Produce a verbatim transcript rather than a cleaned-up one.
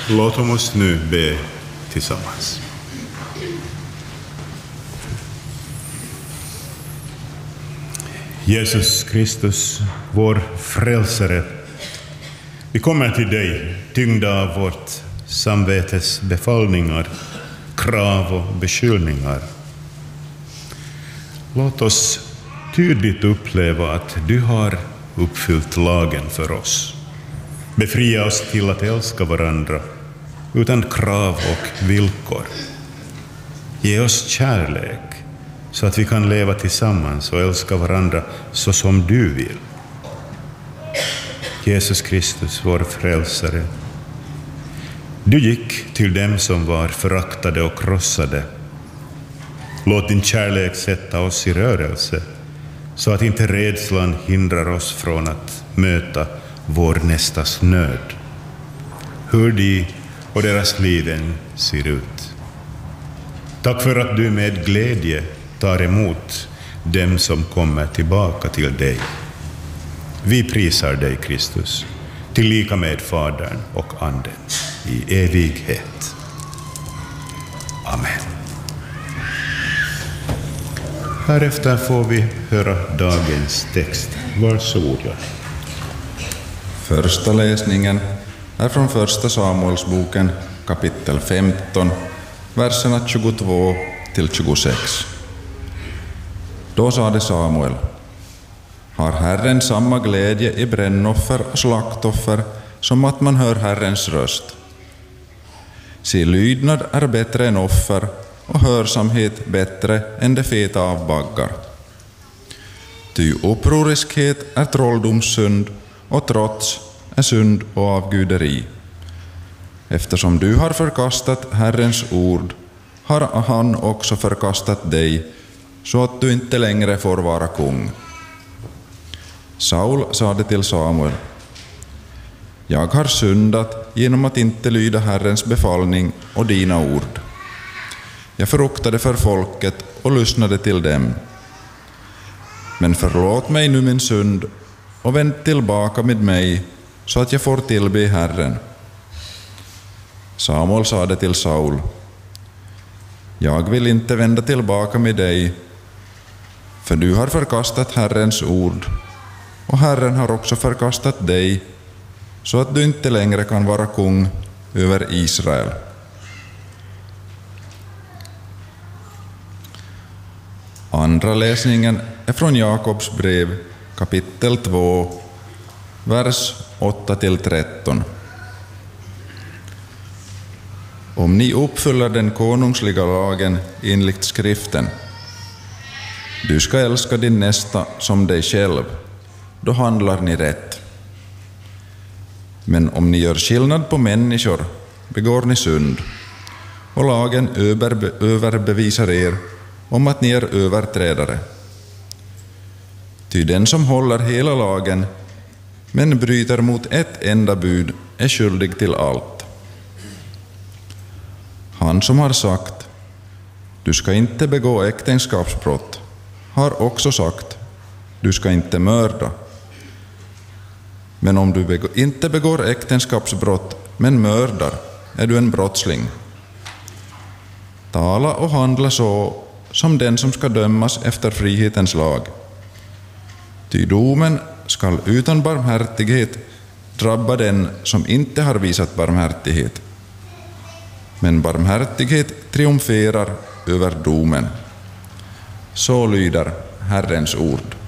Låt oss nu be tillsammans. Jesus Kristus, vår frälsare, vi kommer till dig tyngda av vårt samvetes befallningar, krav och beskyllningar. Låt oss tydligt uppleva att du har uppfyllt lagen för oss. Befria oss till att älska varandra utan krav och villkor. Ge oss kärlek så att vi kan leva tillsammans och älska varandra så som du vill. Jesus Kristus, vår frälsare, du gick till dem som var föraktade och krossade. Låt din kärlek sätta oss i rörelse så att inte rädslan hindrar oss från att möta vår nästas nöd, hur de och deras liv än ser ut. Tack för att du med glädje tar emot dem som kommer tillbaka till dig. Vi prisar dig, Kristus, tillika med Fadern och Anden i evighet. Amen. Härefter får vi höra dagens text. Varsågod. Första läsningen är från första Samuelsboken kapitel femton, verserna tjugotvå till tjugosex. Då sade Samuel: Har Herren samma glädje i brännoffer och slaktoffer som att man hör Herrens röst? Se, lydnad är bättre än offer och hörsamhet bättre än det feta av baggar. Ty upproriskhet är trolldomssynd och trots är synd och avguderi. Eftersom du har förkastat Herrens ord har han också förkastat dig, så att du inte längre får vara kung. Saul sade till Samuel: Jag har syndat genom att inte lyda Herrens befallning och dina ord. Jag fruktade för folket och lyssnade till dem. Men förlåt mig nu min synd och vänd tillbaka med mig så att jag får tillbe Herren. Samuel sade till Saul: Jag vill inte vända tillbaka med dig, för du har förkastat Herrens ord, och Herren har också förkastat dig, så att du inte längre kan vara kung över Israel. Andra läsningen är från Jakobs brev kapitel två, vers åtta till tretton. Om ni uppfyller den konungsliga lagen enligt skriften: Du ska älska din nästa som dig själv, då handlar ni rätt. Men om ni gör skillnad på människor begår ni synd, och lagen överbe- överbevisar er om att ni är överträdare. Ty den som håller hela lagen men bryter mot ett enda bud är skyldig till allt. Han som har sagt: Du ska inte begå äktenskapsbrott, har också sagt: Du ska inte mörda. Men om du beg- inte begår äktenskapsbrott men mördar, är du en brottsling. Tala och handla så som den som ska dömas efter frihetens lag. Ty domen skall utan barmhärtighet drabba den som inte har visat barmhärtighet. Men barmhärtighet triumferar över domen. Så lyder Herrens ord.